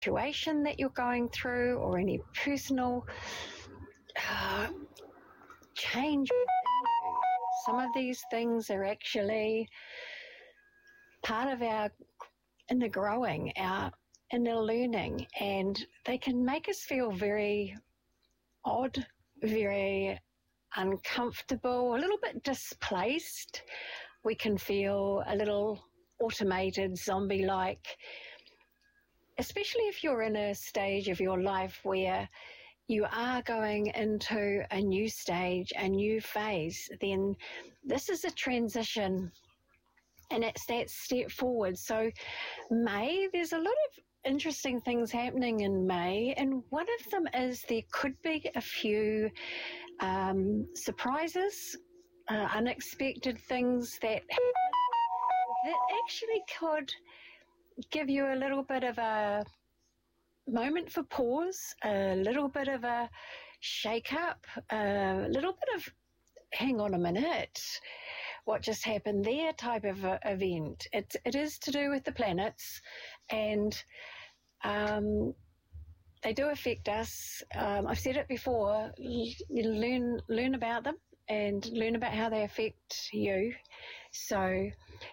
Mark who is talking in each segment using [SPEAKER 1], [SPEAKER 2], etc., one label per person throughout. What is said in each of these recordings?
[SPEAKER 1] situation that you're going through or any personal change within you. Some of these things are actually part of our inner growing, our inner learning, and they can make us feel very odd, very uncomfortable, a little bit displaced. We can feel a little automated, zombie-like, especially if you're in a stage of your life where you are going into a new stage, a new phase. Then this is a transition, and it's that step forward. So May, there's a lot of interesting things happening in May, and one of them is there could be a few surprises, unexpected things that happen that actually could give you a little bit of a moment for pause, a little bit of a shake up, a little bit of hang on a minute, what just happened there type of event. It is to do with the planets, and they do affect us. I've said it before, you learn about them and learn about how they affect you. So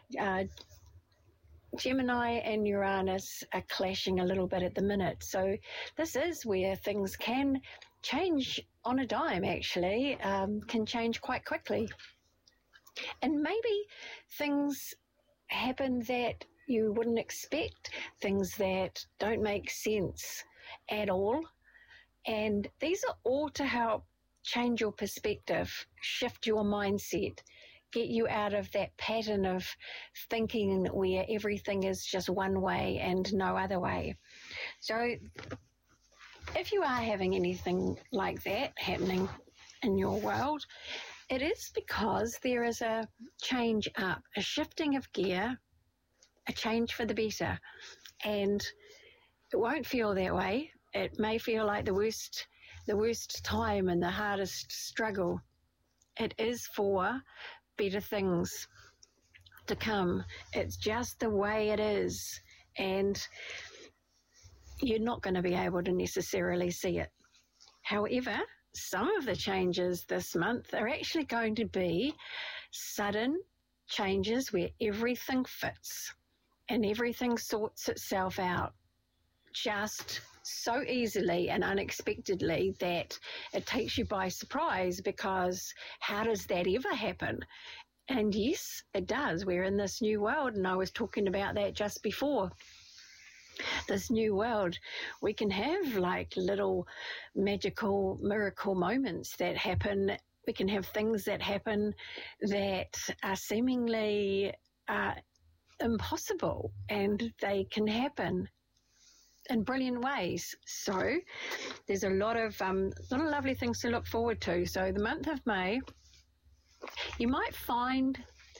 [SPEAKER 1] Gemini and Uranus are clashing a little bit at the minute. So this is where things can change on a dime, actually, can change quite quickly. And maybe things happen that you wouldn't expect, things that don't make sense at all. And these are all to help change your perspective, shift your mindset, get you out of that pattern of thinking where everything is just one way and no other way. So if you are having anything like that happening in your world, it is because there is a change up, a shifting of gear, a change for the better. And it won't feel that way. It may feel like the worst time and the hardest struggle. It is for better things to come. It's just the way it is, and you're not going to be able to necessarily see it. However, some of the changes this month are actually going to be sudden changes where everything fits and everything sorts itself out just so easily and unexpectedly that it takes you by surprise, because how does that ever happen? And yes, it does. We're in this new world, and I was talking about that just before. This new world, we can have like little magical miracle moments that happen. We can have things that happen that are seemingly impossible, and they can happen in brilliant ways. So there's a lot of lovely things to look forward to. So the month of May, you might find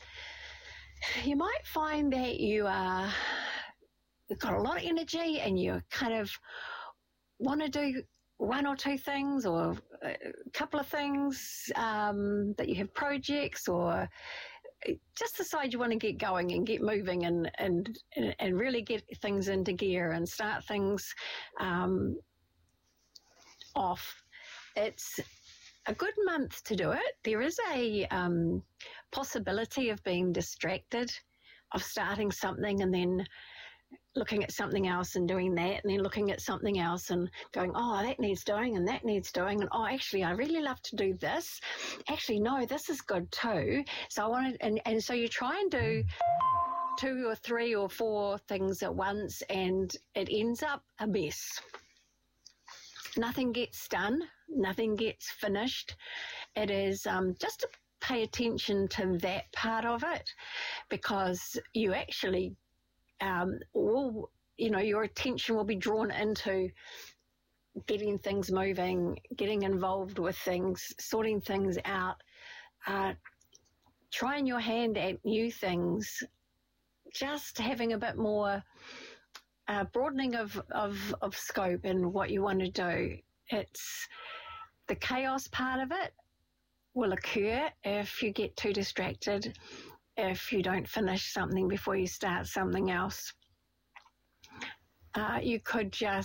[SPEAKER 1] that you've got a lot of energy and you kind of want to do one or two things or a couple of things, that you have projects, or just decide you want to get going and get moving and really get things into gear and start things off. It's a good month to do it. There is a possibility of being distracted, of starting something and then looking at something else and doing that, and then looking at something else and going, oh, that needs doing and that needs doing, and oh, actually, I really love to do this. Actually, no, this is good too. So I wanted, and so you try and do 2 or 3 or 4 things at once, and it ends up a mess. Nothing gets done, nothing gets finished. It is just to pay attention to that part of it, because you actually your attention will be drawn into getting things moving, getting involved with things, sorting things out, trying your hand at new things, just having a bit more broadening of scope in what you want to do. It's the chaos part of it will occur if you get too distracted, if you don't finish something before you start something else. You could just